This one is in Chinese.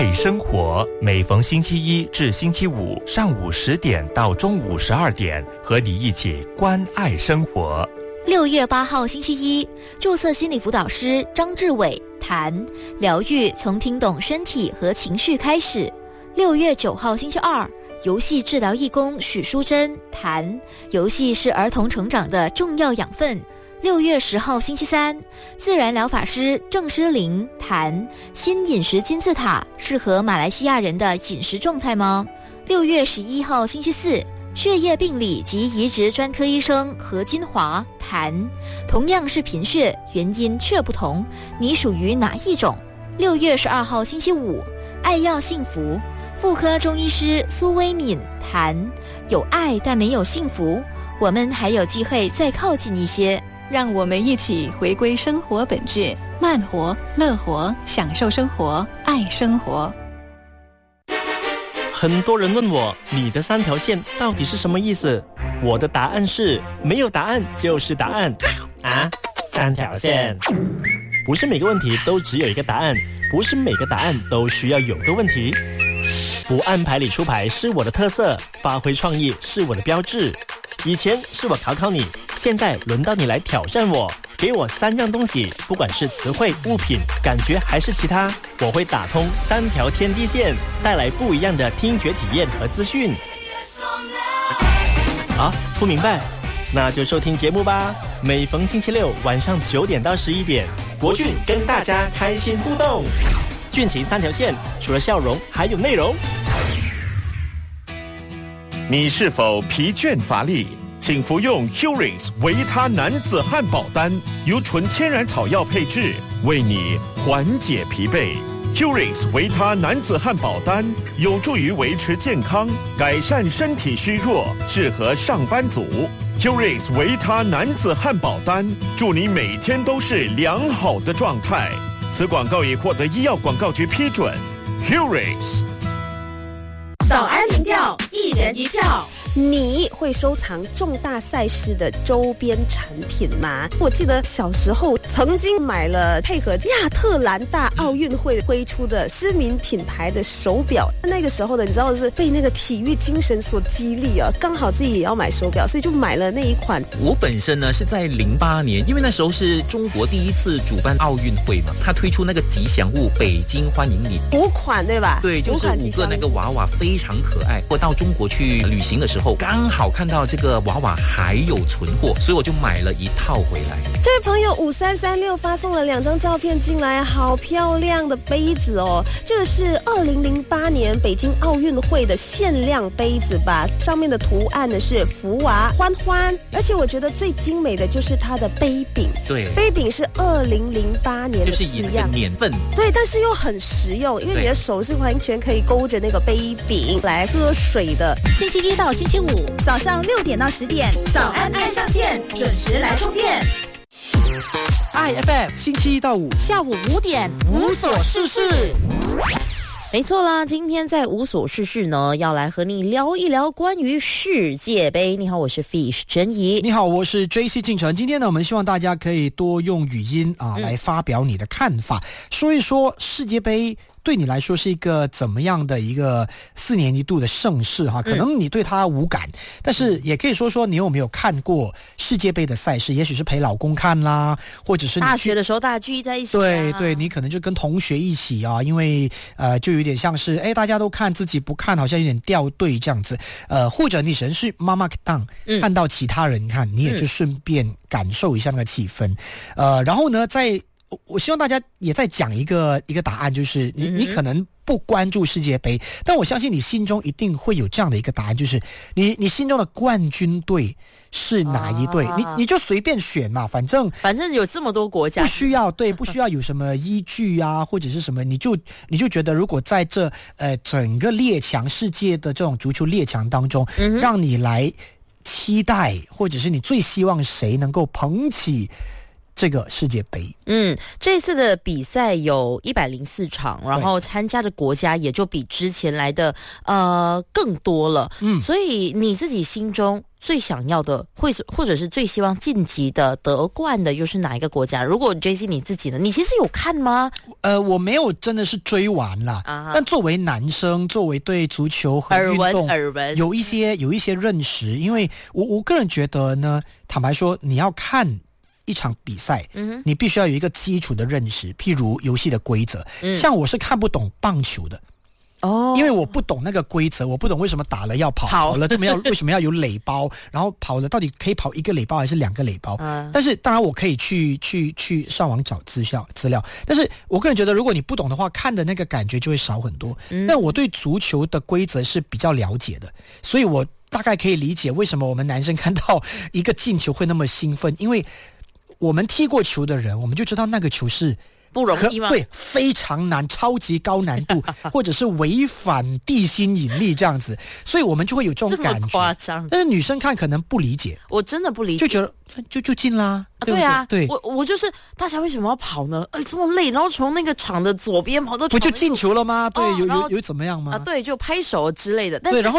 爱生活，每逢星期一至星期五上午10点到中午12点，和你一起关爱生活。 6月8号星期一，注册心理辅导师张志伟谈疗愈从听懂身体和情绪开始。6月9号星期二，游戏治疗义工许淑珍谈游戏是儿童成长的重要养分。6月10号星期三，自然疗法师郑诗玲谈新饮食金字塔适合马来西亚人的饮食状态吗？6月11号星期四，血液病理及移植专科医生何金华谈同样是贫血，原因却不同，你属于哪一种？6月12号星期五，爱要幸福，妇科中医师苏威敏谈有爱但没有幸福，我们还有机会再靠近一些。 让我们一起回归生活本质，慢活、乐活，享受生活，爱生活。 很多人问我，你的3条线到底是什么意思？我的答案是，没有答案就是答案。啊，3条线。不是每个问题都只有一个答案，不是每个答案都需要有个问题。不按牌理出牌是我的特色，发挥创意是我的标志。以前是我考你，现在轮到你来挑战我。给我3样东西，不管是词汇、物品、感觉还是其他，我会打通3条天地线，带来不一样的听觉体验和资讯。啊，不明白？那就收听节目吧。每逢星期六晚上9点到11点，国俊跟大家开心互动。俊情3条线，除了笑容还有内容。 你是否疲倦乏力？请服用 Curings 维他男子汉宝丹，由纯天然草药配制，为你缓解疲惫。Curings 维他男子汉宝丹有助于维持健康，改善身体虚弱，适合上班族。Curings 维他男子汉宝丹，祝你每天都是良好的状态。此广告已获得医药广告局批准。Curings。 早安民调，1人1票。你会收藏重大赛事的周边产品吗？我记得小时候曾经买了配合亚特兰大奥运会推出的知名品牌的手表，那个时候的你知道是被那个体育精神所激励啊，刚好自己也要买手表，所以就买了那一款。 我本身呢是在08年，因为那时候是中国第一次主办奥运会嘛，他推出那个吉祥物北京欢迎你 5款对吧？ 对，就是5个那个娃娃非常可爱。我到中国去旅行的时候，刚好看到这个娃娃还有存货，所以我就买了一套回来。 这位朋友5336发送了2张照片进来，好漂亮的杯子哦！这是2008年北京奥运会的限量杯子吧？上面的图案呢是福娃欢欢，而且我觉得最精美的就是它的杯柄。 对， 杯柄是2008年的字样， 就是以那个年份。 对，但是又很实用，因为你的手是完全可以勾着那个杯柄来喝水的。 星期一到星期五早上6点到10点，早安爱上线，准时来充电。 IFM 星期一到五下午5点，无所事事。 没错啦，今天在无所事事呢，要来和你聊一聊关于世界杯。你好，我是 Fish 珍怡。 你好，我是 JC 进城。今天呢，我们希望大家可以多用语音来发表你的看法，说一说世界杯对你来说是一个怎么样的一个4年一度的盛事哈？可能你对它无感，但是也可以说说你有没有看过世界杯的赛事？也许是陪老公看啦，或者是你大学的时候大家聚在一起对对，你可能就跟同学一起啊，因为就有点像是大家都看自己不看，好像有点掉队这样子。或者你只是妈妈档看到其他人看，你也就顺便感受一下那个气氛。然后呢，我希望大家也在讲一个答案，就是你可能不关注世界杯，但我相信你心中一定会有这样的一个答案，就是你心中的冠军队是哪一队？你就随便选嘛，反正有这么多国家， 不需要有什么依据啊，或者是什么，你就觉得如果在这整个列强世界的这种足球列强当中，让你来期待，或者是你最希望谁能够捧起这个世界杯。 这次的比赛有104场，然后参加的国家也就比之前来的更多了。所以你自己心中最想要的，或者是最希望晋级的得冠的又是哪一个国家？如果 JC 你自己呢？你其实有看吗？ 我没有真的是追完啦，但作为男生，作为对足球和运动耳闻有一些认识，因为我个人觉得呢，坦白说，你要看一场比赛，你必须要有一个基础的认识，譬如游戏的规则。像我是看不懂棒球的。因为我不懂那个规则，我不懂为什么打了要跑了为什么要有垒包，然后跑了到底可以跑一个垒包还是2个垒包？但是当然我可以去上网找资料，但是我个人觉得，如果你不懂的话，看的那个感觉就会少很多。但我对足球的规则是比较了解的，所以我大概可以理解为什么我们男生看到一个进球会那么兴奋，因为我们踢过球的人，我们就知道那个球是不容易吗？ 对，非常难，超级高难度，或者是违反地心引力这样子，所以我们就会有这种感觉。 这么夸张？ 但是女生看可能不理解， 我真的不理解， 就觉得就进啦。 对啊， 对， 我就是大家为什么要跑呢？这么累，然后从那个场的左边跑到不就进球了吗？对， 有有怎么样吗？ 对，就拍手之类的。 对，然后